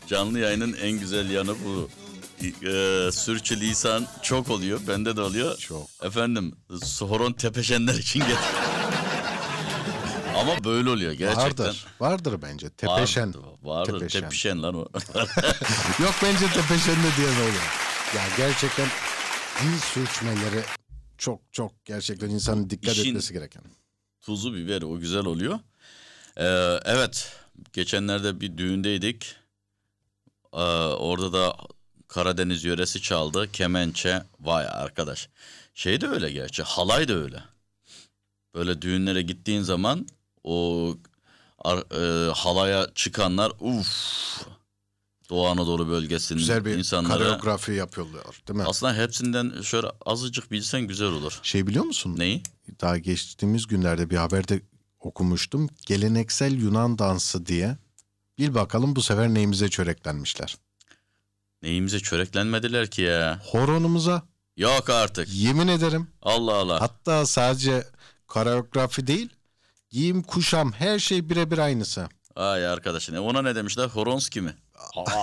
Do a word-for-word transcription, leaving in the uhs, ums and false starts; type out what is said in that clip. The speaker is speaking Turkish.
Canlı yayının en güzel yanı bu. Ee, sürçülisan çok oluyor. Bende de oluyor. Çok. Efendim horon tepeşenler için gel. Ama böyle oluyor gerçekten. Vardır. Vardır bence. Tepeşen. Vardır, vardır. Tepeşen. Tepişen lan o. Yok bence tepeşen de diyen oluyor. Ya gerçekten dil sürçmeleri çok çok gerçekten insanın dikkat İşin etmesi gereken. Tuzu biberi o güzel oluyor. Ee, evet. Geçenlerde bir düğündeydik. Ee, orada da Karadeniz yöresi çaldı. Kemençe. Vay arkadaş. Şey de öyle gerçi. Halay da öyle. Böyle düğünlere gittiğin zaman o e, halaya çıkanlar uff. Doğu Anadolu bölgesinin Güzel bir insanlara koreografi yapıyorlar değil mi? Aslında hepsinden şöyle azıcık bilsen güzel olur. Şey biliyor musun? Neyi? Daha geçtiğimiz günlerde bir haberde okumuştum. Geleneksel Yunan dansı diye. Bil bakalım bu sefer neyimize çöreklenmişler. Neyimize çöreklenmediler ki ya? Horonumuza. Yok artık. Yemin ederim. Allah Allah. Hatta sadece koreografi değil, giyim, kuşam her şey birebir aynısı. Ay arkadaşın. E ona ne demişler? Horonski mi?